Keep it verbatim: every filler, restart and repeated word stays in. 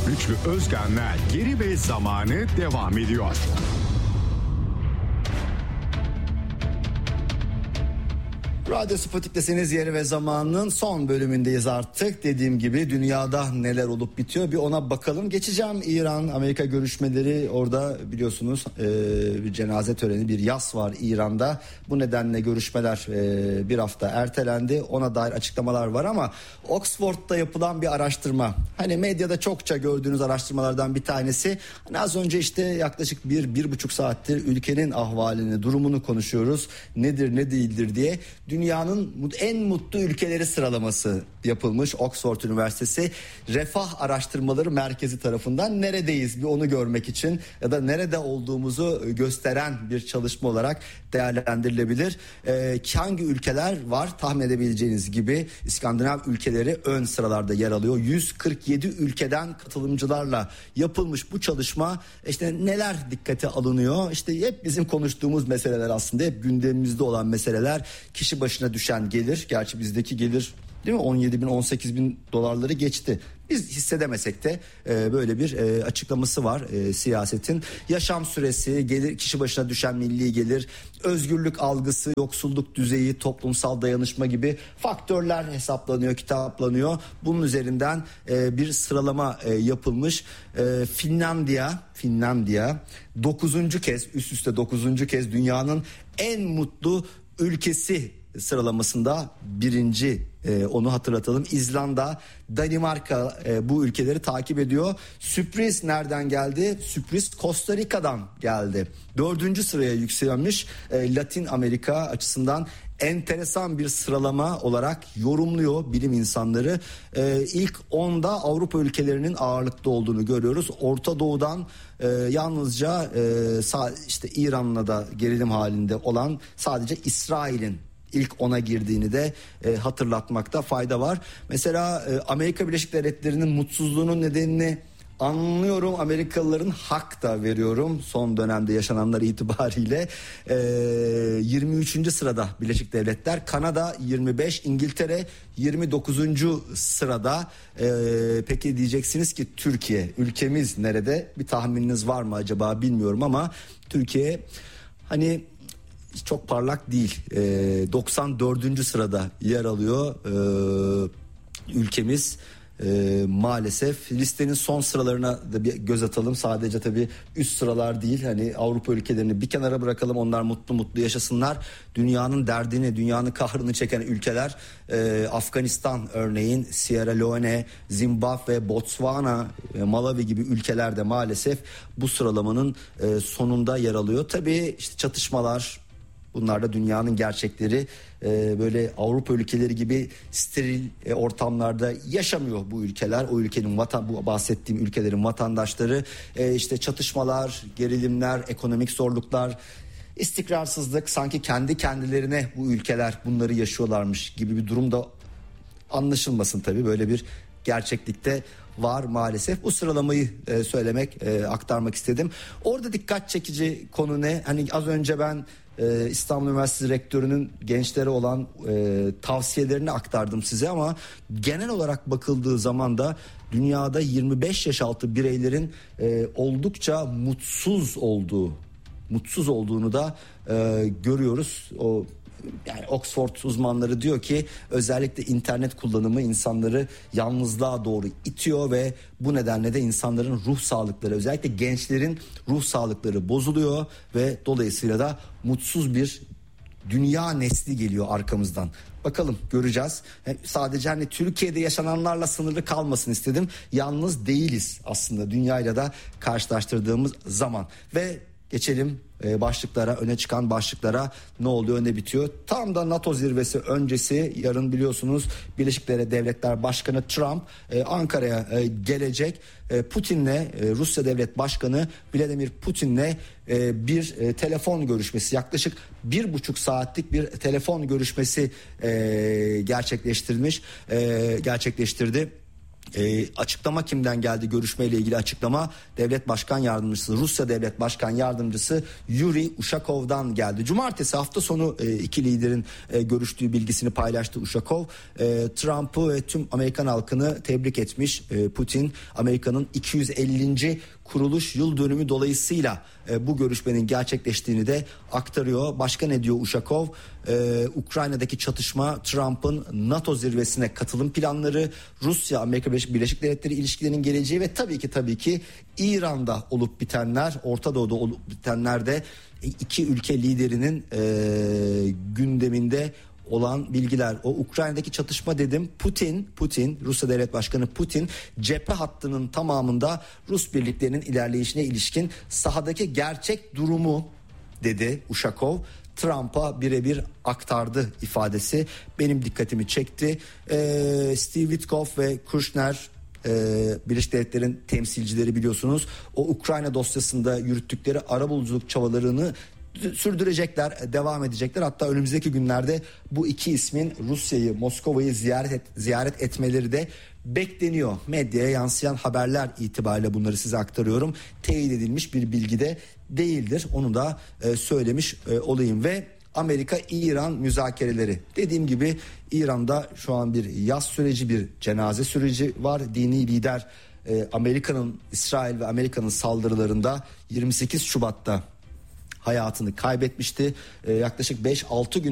Güçlü Özgen'le Geri ve Zamanı devam ediyor. Radyo Sputnik'tesiniz, Yeri ve Zamanı'nın son bölümündeyiz artık. Dediğim gibi dünyada neler olup bitiyor bir ona bakalım. Geçeceğim İran-Amerika görüşmeleri, orada biliyorsunuz e, bir cenaze töreni, bir yas var İran'da. Bu nedenle görüşmeler e, bir hafta ertelendi. Ona dair açıklamalar var ama Oxford'da yapılan bir araştırma. Hani medyada çokça gördüğünüz araştırmalardan bir tanesi. Hani az önce işte yaklaşık bir, bir buçuk saattir ülkenin ahvalini, durumunu konuşuyoruz. Nedir ne değildir diye. Dünyanın en mutlu ülkeleri sıralaması yapılmış Oxford Üniversitesi Refah Araştırmaları Merkezi tarafından. Neredeyiz bir onu görmek için ya da nerede olduğumuzu gösteren bir çalışma olarak değerlendirilebilir. Ee, hangi ülkeler var? Tahmin edebileceğiniz gibi İskandinav ülkeleri ön sıralarda yer alıyor. yüz kırk yedi ülkeden katılımcılarla yapılmış bu çalışma. İşte neler dikkate alınıyor? İşte hep bizim konuştuğumuz meseleler, aslında hep gündemimizde olan meseleler. Kişi başına düşen gelir, gerçi bizdeki gelir değil mi on yedi bin on sekiz bin dolarları geçti. Biz hissedemesek de e, böyle bir e, açıklaması var e, siyasetin. Yaşam süresi, gelir, kişi başına düşen milli gelir, özgürlük algısı, yoksulluk düzeyi, toplumsal dayanışma gibi faktörler hesaplanıyor, kitaplanıyor. Bunun üzerinden e, bir sıralama e, yapılmış. E, Finlandiya, Finlandiya dokuzuncu kez, üst üste dokuzuncu kez dünyanın en mutlu ülkesi sıralamasında birinci, e, onu hatırlatalım. İzlanda, Danimarka e, bu ülkeleri takip ediyor. Sürpriz nereden geldi? Sürpriz Costa Rica'dan geldi. Dördüncü sıraya yükselmiş. E, Latin Amerika açısından enteresan bir sıralama olarak yorumluyor bilim insanları. Ee, ilk onda Avrupa ülkelerinin ağırlıkta olduğunu görüyoruz. Orta Doğu'dan e, yalnızca e, sağ, işte İran'la da gerilim halinde olan sadece İsrail'in ilk ona girdiğini de e, hatırlatmakta fayda var. Mesela e, Amerika Birleşik Devletleri'nin mutsuzluğunun nedenini anlıyorum. Amerikalıların hak da veriyorum. Son dönemde yaşananlar itibariyle e, yirmi üçüncü sırada Birleşik Devletler, Kanada yirmi beş, İngiltere yirmi dokuzuncu sırada. E, peki diyeceksiniz ki Türkiye, ülkemiz nerede? Bir tahmininiz var mı acaba bilmiyorum ama Türkiye hani çok parlak değil. E, doksan dördüncü sırada yer alıyor e, ülkemiz. Ee, maalesef listenin son sıralarına da bir göz atalım. Sadece tabii üst sıralar değil, hani Avrupa ülkelerini bir kenara bırakalım, onlar mutlu mutlu yaşasınlar. Dünyanın derdini, dünyanın kahrını çeken ülkeler e, Afganistan örneğin, Sierra Leone, Zimbabwe, Botswana, e, Malawi gibi ülkeler de maalesef bu sıralamanın e, sonunda yer alıyor. Tabii işte çatışmalar, bunlar da dünyanın gerçekleri. Ee, böyle Avrupa ülkeleri gibi steril e, ortamlarda yaşamıyor bu ülkeler. O ülkenin vatan, bu bahsettiğim ülkelerin vatandaşları e, işte çatışmalar, gerilimler, ekonomik zorluklar, istikrarsızlık, sanki kendi kendilerine bu ülkeler bunları yaşıyorlarmış gibi bir durumda anlaşılmasın tabii. Böyle bir gerçeklikte var maalesef. Bu sıralamayı e, söylemek, e, aktarmak istedim. Orada dikkat çekici konu ne? Hani az önce ben e, İstanbul Üniversitesi Rektörü'nün gençlere olan e, tavsiyelerini aktardım size ama genel olarak bakıldığı zaman da dünyada yirmi beş yaş altı bireylerin e, oldukça mutsuz olduğu, mutsuz olduğunu da e, görüyoruz. O Yani Oxford uzmanları diyor ki özellikle internet kullanımı insanları yalnızlığa doğru itiyor ve bu nedenle de insanların ruh sağlıkları, özellikle gençlerin ruh sağlıkları bozuluyor ve dolayısıyla da mutsuz bir dünya nesli geliyor arkamızdan. Bakalım, göreceğiz. Sadece hani Türkiye'de yaşananlarla sınırlı kalmasın istedim. Yalnız değiliz aslında dünyayla da karşılaştırdığımız zaman. Ve geçelim başlıklara, öne çıkan başlıklara. Ne oluyor, ne bitiyor? Tam da NATO zirvesi öncesi, yarın biliyorsunuz Birleşik Devletler Başkanı Trump Ankara'ya gelecek. Putin'le, Rusya Devlet Başkanı Vladimir Putin'le bir telefon görüşmesi, yaklaşık bir buçuk saatlik bir telefon görüşmesi gerçekleştirilmiş, gerçekleştirdi. E, açıklama kimden geldi? Görüşmeyle ilgili açıklama Devlet Başkan Yardımcısı, Rusya Devlet Başkan Yardımcısı Yuri Ushakov'dan geldi. Cumartesi hafta sonu e, iki liderin e, görüştüğü bilgisini paylaştı Ushakov. E, Trump'ı ve tüm Amerikan halkını tebrik etmiş. E, Putin Amerika'nın iki yüz ellinci kuruluş yıl dönümü dolayısıyla e, bu görüşmenin gerçekleştiğini de aktarıyor. Başka ne diyor Ushakov? E, Ukrayna'daki çatışma, Trump'ın NATO zirvesine katılım planları, Rusya Amerika Birleşik Devletleri ilişkilerinin geleceği ve tabii ki tabii ki İran'da olup bitenler, Orta Doğu'da olup bitenler de iki ülke liderinin e, gündeminde olan bilgiler. O Ukrayna'daki çatışma dedim. Putin, Putin, Rusya Devlet Başkanı Putin cephe hattının tamamında Rus birliklerinin ilerleyişine ilişkin sahadaki gerçek durumu dedi Ushakov. Trump'a birebir aktardı ifadesi benim dikkatimi çekti. Ee, Steve Witkoff ve Kushner, e, Birleşik Devletler'in temsilcileri biliyorsunuz, o Ukrayna dosyasında yürüttükleri arabuluculuk çabalarını sürdürecekler, devam edecekler. Hatta önümüzdeki günlerde bu iki ismin Rusya'yı, Moskova'yı ziyaret et, ziyaret etmeleri de bekleniyor. Medyaya yansıyan haberler itibariyle bunları size aktarıyorum. Teyit edilmiş bir bilgi de değildir. Onu da e, söylemiş e, olayım. Ve Amerika-İran müzakereleri. Dediğim gibi İran'da şu an bir yaz süreci, bir cenaze süreci var. Dini lider e, Amerika'nın, İsrail ve Amerika'nın saldırılarında yirmi sekiz Şubat'ta hayatını kaybetmişti. E, yaklaşık beş altı gün